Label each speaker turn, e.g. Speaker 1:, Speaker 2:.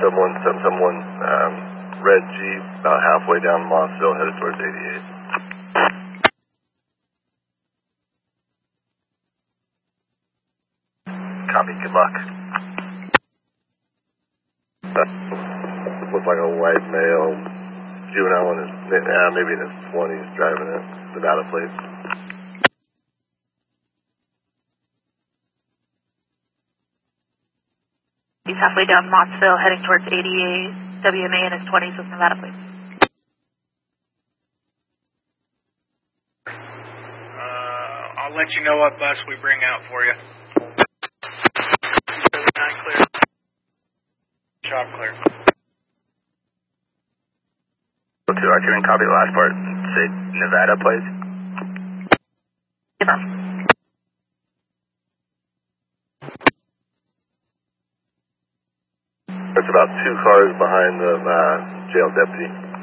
Speaker 1: 771, red Jeep, about halfway down Mossville, headed towards 88. Copy, good luck. Looks like a white male, juvenile in his, maybe in his 20s, driving it, Nevada plate.
Speaker 2: He's halfway down Mossville, heading towards 88, WMA in his 20s with Nevada plate.
Speaker 3: I'll let you know what bus we bring out for you. 79 clear. Shop clear.
Speaker 1: 2, Arturian, copy the last part. Say Nevada, please.
Speaker 2: Confirm.
Speaker 1: It's about 2 cars behind the jail deputy.